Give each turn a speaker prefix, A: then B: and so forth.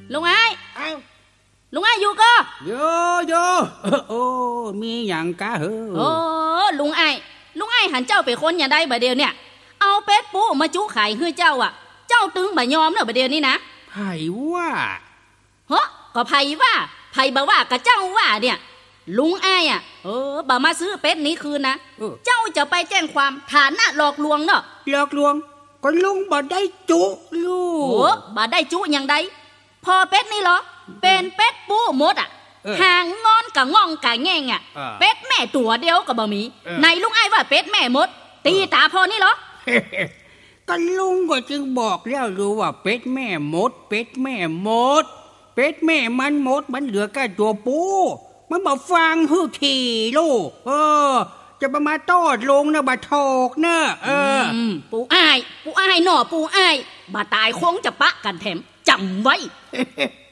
A: ลุงไอ้
B: อ้าว
A: ลุงไอ้อยู่ก็
B: โยโอ้มีอย่างกะเหรอ
A: โอ้ลุงไอ้หันเจ้าไปคนอย่างใดบ่เดียวเนี่ยเอาเป็ดปูมาจุขายให้เจ้าอ่ะเจ้าตึงบ่ยอมเนอะบ่เดียวนี้นะ
B: ไผว่า
A: เฮ้อก็ไผว่าไผบ่ว่ากับเจ้าว่าเนี่ยลุงไอ้อ่ะบ่มาซื้อเป็ดนี้คืนนะเจ้าจะไปแจ้งความฐานะหลอกลวงเนอะ
B: หลอกลวงก็ลุงบ่ได้จุลูก
A: โอ้บ่ได้จุอย่างใดพอเป็ดนี่เหรอเป็นเป็ดปูหมดอ่ะหางงอนกะง่องกะแง่งอ่ะเป็ดแม่ตัวเดียวก็บ่มีในลุงไอ้ว่าเป็ดแม่หมดตีตาพอนี่เหรอ
B: ก็ลุงก็จึงบอกแล้วรู้ว่าเป็ดแม่หมดเป็ดแม่หมดเป็ดแม่มันหมดมันเหลือแค่ตัวปูมันบ่ฟังฮือขี่ลูกจะมาตอดลงนะบ่ถอกนะ
A: ปูอ้ายหน่อปูอ้ายบ่ตายคงจะปะกันแถมจำไว้